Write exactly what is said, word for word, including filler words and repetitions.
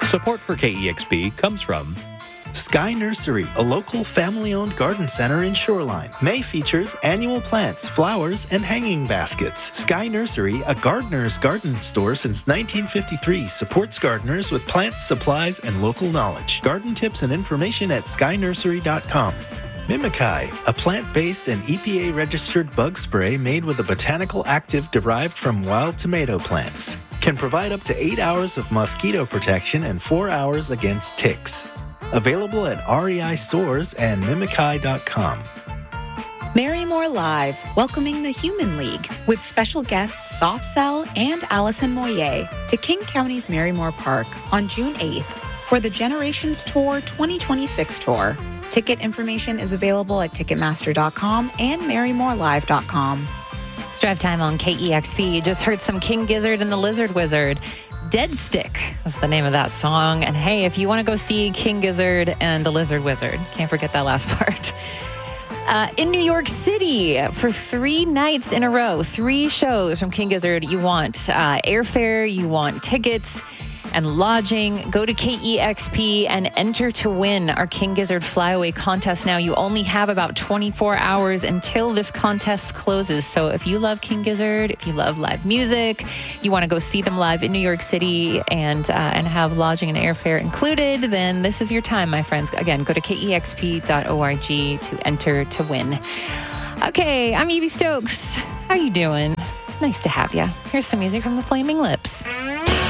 Support for K E X P comes from Sky Nursery, a local family-owned garden center in Shoreline. May features annual plants, flowers, and hanging baskets. Sky Nursery, a gardener's garden store since nineteen fifty-three, supports gardeners with plants, supplies, and local knowledge. Garden tips and information at sky nursery dot com. Mimikyi, a plant-based and E P A-registered bug spray made with a botanical active derived from wild tomato plants. Can provide up to eight hours of mosquito protection and four hours against ticks. Available at R E I stores and mimikyi dot com. Marymore Live, welcoming the Human League with special guests Soft Cell and Allison Moyer to King County's Marymore Park on June eighth for the Generations Tour twenty twenty-six tour. Ticket information is available at ticketmaster dot com and marymore live dot com. It's Drive Time on K E X P. You just heard some King Gizzard and the Lizard Wizard. Dead Stick was the name of that song. And hey, if you want to go see King Gizzard and the Lizard Wizard, can't forget that last part. Uh, in New York City for three nights in a row, three shows from King Gizzard. You want uh, airfare, you want tickets and lodging. Go to K E X P and enter to win our King Gizzard Flyaway contest now. You only have about twenty-four hours until this contest closes. So if you love King Gizzard, if you love live music, you want to go see them live in New York City and uh, and have lodging and airfare included, then this is your time, my friends. Again, go to K E X P dot org to enter to win. Okay, I'm Evie Stokes. How you doing? Nice to have you. Here's some music from the Flaming Lips.